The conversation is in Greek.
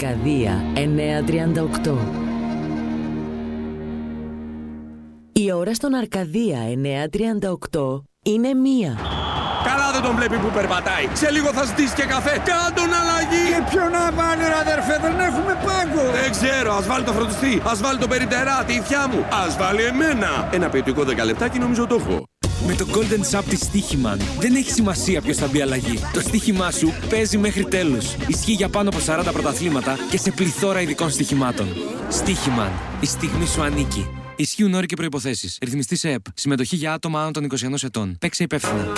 Αρκαδία 938. Η ώρα στον Αρκαδία 938 είναι 1. Καλά δεν τον βλέπει που περπατάει. Σε λίγο θα ζητήσει και καφέ. Κάντον αλλαγή. Και ποιο να βάλει ρε αδερφέ, δεν έχουμε πάγκο. Δεν ξέρω, ας βάλει το φροντιστή. Ας βάλει το περιτερά, τη ηθιά μου. Ας βάλει εμένα. Ένα ποιοτικό 10 λεπτάκι νομίζω το έχω. Με το Golden Shop της Στοίχημαν δεν έχει σημασία ποιος θα μπει αλλαγή. Το στοίχημά σου παίζει μέχρι τέλους. Ισχύει για πάνω από 40 πρωταθλήματα και σε πληθώρα ειδικών στοιχημάτων. Στοίχημαν. Η στιγμή σου ανήκει. Ισχύουν όροι και προϋποθέσεις. Ρυθμιστή σε ΕΠ. Συμμετοχή για άτομα άνω των 21 ετών. Παίξε υπεύθυνα.